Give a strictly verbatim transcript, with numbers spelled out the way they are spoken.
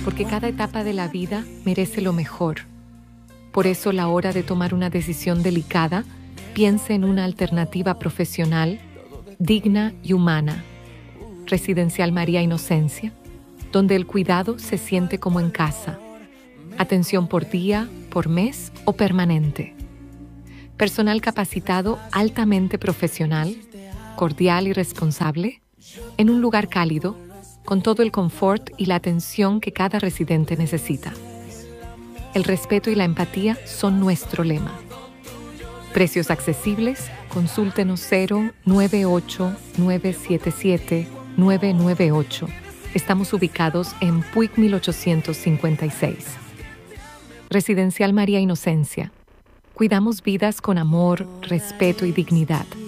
porque cada etapa de la vida merece lo mejor. Por eso, a la hora de tomar una decisión delicada, piense en una alternativa profesional, digna y humana. Residencial María Inocencia, donde el cuidado se siente como en casa. Atención por día, por mes o permanente. Personal capacitado altamente profesional, cordial y responsable, en un lugar cálido, con todo el confort y la atención que cada residente necesita. El respeto y la empatía son nuestro lema. Precios accesibles, consúltenos cero nueve ocho nueve siete siete nueve nueve ocho. Estamos ubicados en Puig mil ochocientos cincuenta y seis. Residencial María Inocencia. Cuidamos vidas con amor, respeto y dignidad.